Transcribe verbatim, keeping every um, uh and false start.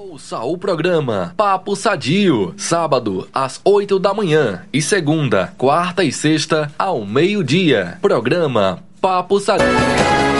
Ouça o programa Papo Sadio, sábado às oito da manhã e segunda, quarta e sexta ao meio-dia. Programa Papo Sadio.